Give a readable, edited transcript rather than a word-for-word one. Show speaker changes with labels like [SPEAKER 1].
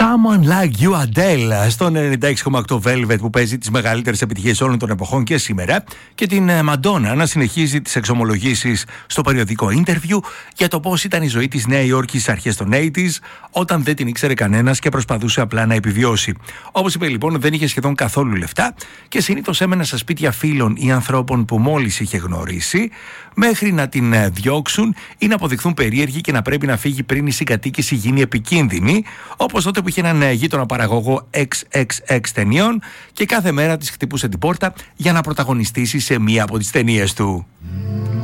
[SPEAKER 1] Someone Like You, Adele, στον 96,8 Velvet, που παίζει τις μεγαλύτερες επιτυχίες όλων των εποχών και σήμερα, και την Madonna να συνεχίζει τις εξομολογήσεις στο περιοδικό Interview για το πώς ήταν η ζωή της Νέα Υόρκης αρχές των 80s, όταν δεν την ήξερε κανένας και προσπαθούσε απλά να επιβιώσει. Όπως είπε λοιπόν, δεν είχε σχεδόν καθόλου λεφτά και συνήθως έμενε στα σπίτια φίλων ή ανθρώπων που μόλις είχε γνωρίσει, μέχρι να την διώξουν ή να αποδειχθούν περίεργοι και να πρέπει να φύγει πριν η συγκατοίκηση γίνει επικίνδυνη, όπως τότε που είχε έναν γείτονα παραγωγό XXX ταινιών και κάθε μέρα της χτυπούσε την πόρτα για να πρωταγωνιστήσει σε μία από τις ταινίες του.